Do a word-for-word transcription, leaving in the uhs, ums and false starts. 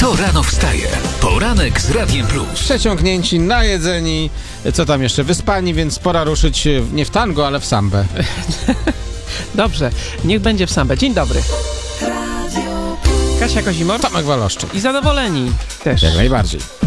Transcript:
Kto rano wstaje? Poranek z Radiem Plus. Przeciągnięci, najedzeni, co tam jeszcze, wyspani, więc pora ruszyć nie w tango, ale w sambę. Dobrze, niech będzie w sambę. Dzień dobry. Kasia Kozimor Tomek Waloszczyk. i zadowoleni też. Jak najbardziej.